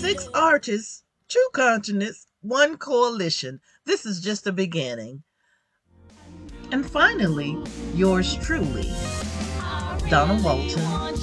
6 artists, 2 continents, 1 coalition. This is just the beginning. And finally, yours truly, Donna Walton,